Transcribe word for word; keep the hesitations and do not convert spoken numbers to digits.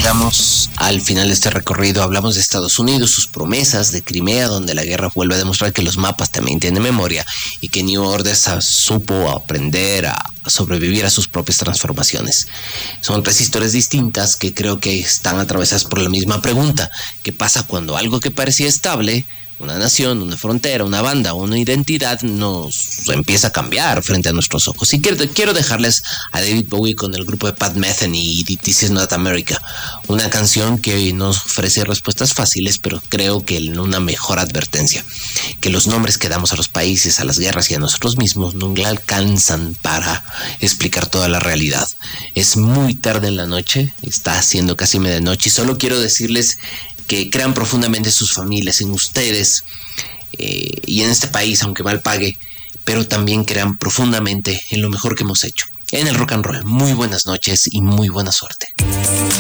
llegamos al final de este recorrido. Hablamos de Estados Unidos, sus promesas, de Crimea, donde la guerra vuelve a demostrar que los mapas también tienen memoria y que New Order supo aprender a sobrevivir a sus propias transformaciones. Son tres historias distintas que creo que están atravesadas por la misma pregunta: ¿qué pasa cuando algo que parecía estable, una nación, una frontera, una banda, una identidad, nos empieza a cambiar frente a nuestros ojos? Y quiero, quiero dejarles a David Bowie con el grupo de Pat Metheny y This Is Not America, una canción que nos ofrece respuestas fáciles, pero creo que en una mejor advertencia: que los nombres que damos a los países, a las guerras y a nosotros mismos nunca alcanzan para explicar toda la realidad. Es muy tarde en la noche, está haciendo casi medianoche, y solo quiero decirles que crean profundamente sus familias, en ustedes eh, y en este país, aunque mal pague, pero también crean profundamente en lo mejor que hemos hecho, en el rock and roll. Muy buenas noches y muy buena suerte.